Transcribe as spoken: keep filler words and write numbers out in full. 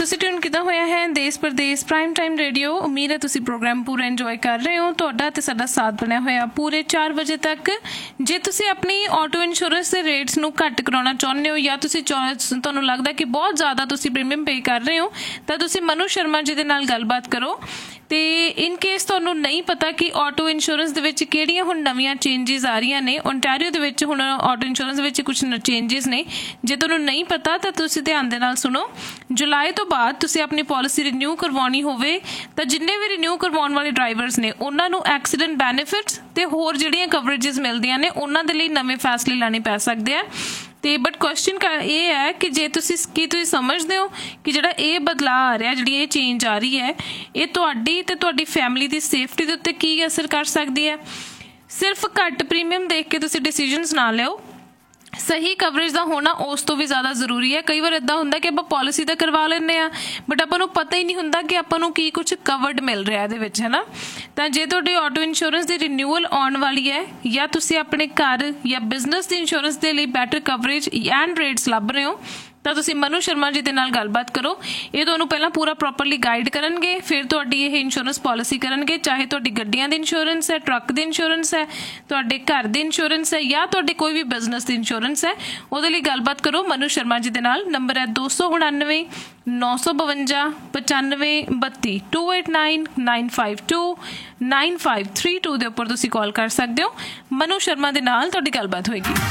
ਤੁਸੀਂ ਟਿਊਨ ਕੀਤਾ ਹੋਇਆ ਹੈ ਦੇਸ਼ ਪ੍ਰਦੇਸ਼ ਪ੍ਰਾਈਮ ਟਾਈਮ ਰੇਡੀਓ। ਉਮੀਦ ਹੈ ਤੁਸੀਂ ਪ੍ਰੋਗਰਾਮ ਪੂਰਾ ਇੰਜੋਏ ਕਰ ਰਹੇ ਹੋ। ਤੁਹਾਡਾ ਤੇ ਸਾਡਾ ਸਾਥ ਬਣਿਆ ਹੋਇਆ ਪੂਰੇ ਚਾਰ ਵਜੇ ਤੱਕ। ਜੇ ਤੁਸੀਂ ਆਪਣੀ ਆਟੋ ਇੰਸ਼ੋਰੈਂਸ ਦੇ ਰੇਟਸ ਨੂੰ ਘੱਟ ਕਰਾਉਣਾ ਚਾਹੁੰਦੇ ਹੋ ਜਾਂ ਤੁਸੀਂ ਤੁਹਾਨੂੰ ਲੱਗਦਾ ਕਿ ਬਹੁਤ ਜ਼ਿਆਦਾ ਤੁਸੀਂ ਪ੍ਰੀਮੀਅਮ ਪੇ ਕਰ ਰਹੇ ਹੋ ਤਾਂ ਤੁਸੀਂ ਮਨੂ ਸ਼ਰਮਾ ਜੀ ਦੇ ਨਾਲ ਗੱਲਬਾਤ ਕਰੋ। ਤੇ ਇਨ ਕੇਸ ਤੁਹਾਨੂੰ ਨਹੀਂ ਪਤਾ ਕਿ ਆਟੋ ਇੰਸ਼ੋਰੈਂਸ ਦੇ ਵਿੱਚ ਕਿਹੜੀਆਂ ਹੁਣ ਨਵੀਆਂ ਚੇਂਜਿਸ ਆ ਰਹੀਆਂ ਨੇ, ਓਨਟਾਰੀਓ ਦੇ ਵਿੱਚ ਹੁਣ ਆਟੋ ਇੰਸ਼ੋਰੈਂਸ ਦੇ ਵਿੱਚ ਕੁਛ ਚੇਂਜਿਸ ਨੇ। ਜੇ ਤੁਹਾਨੂੰ ਨਹੀਂ ਪਤਾ ਤਾਂ ਤੁਸੀਂ ਧਿਆਨ ਦੇ ਨਾਲ ਸੁਣੋ। ਜੁਲਾਈ ਤੋਂ ਬਾਅਦ ਤੁਸੀਂ ਆਪਣੀ ਪਾਲਿਸੀ ਰਿਨਿਊ ਕਰਵਾਉਣੀ ਹੋਵੇ ਤਾਂ ਜਿੰਨੇ ਵੀ ਰਿਨਿਊ ਕਰਵਾਉਣ ਵਾਲੇ ਡਰਾਈਵਰਸ ਨੇ ਉਹਨਾਂ ਨੂੰ ਐਕਸੀਡੈਂਟ ਬੈਨੀਫਿਟਸ ਤੇ ਹੋਰ ਜਿਹੜੀਆਂ ਕਵਰੇਜਸ ਮਿਲਦੀਆਂ ਨੇ ਉਹਨਾਂ ਦੇ ਲਈ ਨਵੇਂ ਫੈਸਲੇ ਲੈਣੇ ਪੈ ਸਕਦੇ ਆ। ਤੇ ਬਟ ਕੁਐਸਚਨ ਇਹ ਹੈ ਕਿ ਜੇ ਤੁਸੀਂ ਕੀ ਤੁਸੀਂ ਸਮਝਦੇ ਹੋ ਕਿ ਜਿਹੜਾ ਇਹ ਬਦਲਾਅ ਆ ਰਿਹਾ, ਜਿਹੜੀ ਇਹ ਚੇਂਜ ਆ ਰਹੀ ਹੈ, ਇਹ ਤੁਹਾਡੀ ਤੇ ਤੁਹਾਡੀ ਫੈਮਿਲੀ ਦੀ ਸੇਫਟੀ ਦੇ ਉੱਤੇ ਕੀ ਅਸਰ ਕਰ ਸਕਦੀ ਹੈ? ਸਿਰਫ ਘੱਟ ਪ੍ਰੀਮੀਅਮ ਦੇਖ ਕੇ ਤੁਸੀਂ ਡਿਸੀਜਨਸ ਨਾ ਲਿਓ। ਸਹੀ ਕਵਰੇਜ ਦਾ ਹੋਣਾ ਉਸ ਤੋਂ ਵੀ ਜ਼ਿਆਦਾ ਜ਼ਰੂਰੀ ਹੈ। ਕਈ ਵਾਰ ਇੱਦਾਂ ਹੁੰਦਾ ਕਿ ਆਪਾਂ ਪਾਲਿਸੀ ਤਾਂ ਕਰਵਾ ਲੈਂਦੇ ਹਾਂ ਬਟ ਆਪਾਂ ਨੂੰ ਪਤਾ ਹੀ ਨਹੀਂ ਹੁੰਦਾ ਕਿ ਆਪਾਂ ਨੂੰ ਕੀ ਕੁਛ ਕਵਰਡ ਮਿਲ ਰਿਹਾ ਇਹਦੇ ਵਿੱਚ, ਹੈ ਨਾ। ਤਾਂ ਜੇ ਤੁਹਾਡੀ ਆਟੋ ਇੰਸ਼ੋਰੈਂਸ ਦੀ ਰਿਨਿਊਅਲ ਆਉਣ ਵਾਲੀ ਹੈ ਜਾਂ ਤੁਸੀਂ ਆਪਣੇ ਘਰ ਜਾਂ ਬਿਜ਼ਨਸ ਦੀ ਇੰਸ਼ੋਰੈਂਸ ਦੇ ਲਈ ਬੈਟਰ ਕਵਰੇਜ ਐਂਡ ਰੇਟਸ ਲੱਭ ਰਹੇ ਹੋ ਤਾਂ ਤੁਸੀਂ ਮਨੂ ਸ਼ਰਮਾ ਜੀ ਦੇ ਨਾਲ ਗੱਲਬਾਤ ਕਰੋ। ਇਹ ਤੁਹਾਨੂੰ ਪਹਿਲਾਂ ਪੂਰਾ ਪ੍ਰੋਪਰਲੀ ਗਾਈਡ ਕਰਨਗੇ, ਫਿਰ ਤੁਹਾਡੀ ਇਹ ਇੰਸ਼ੋਰੈਂਸ ਪਾਲਿਸੀ ਕਰਨਗੇ। ਚਾਹੇ ਤੁਹਾਡੀ ਗੱਡੀਆਂ ਦੀ ਇੰਸ਼ੋਰੈਂਸ ਹੈ, ਟਰੱਕ ਦੀ ਇੰਸ਼ੋਰੈਂਸ ਹੈ, ਤੁਹਾਡੇ ਘਰ ਦੀ ਇੰਸ਼ੋਰੈਂਸ ਹੈ ਜਾਂ ਤੁਹਾਡੇ ਕੋਈ ਵੀ ਬਿਜ਼ਨਸ ਦੀ ਇੰਸ਼ੋਰੈਂਸ ਹੈ, ਉਹਦੇ ਲਈ ਗੱਲਬਾਤ ਕਰੋ ਮਨੂ ਸ਼ਰਮਾ ਜੀ ਦੇ ਨਾਲ। ਨੰਬਰ ਹੈ ਦੋ ਸੌ ਉਣਾਨਵੇਂ ਨੌ ਸੌ ਬਵੰਜਾ ਪਚਾਨਵੇਂ ਬੱਤੀ to eight nine nine five to nine five three two ਦੇ ਉੱਪਰ ਤੁਸੀਂ ਕਾਲ ਕਰ ਸਕਦੇ ਹੋ। ਮਨੂ ਸ਼ਰਮਾ ਦੇ ਨਾਲ ਤੁਹਾਡੀ ਗੱਲਬਾਤ ਹੋਏਗੀ।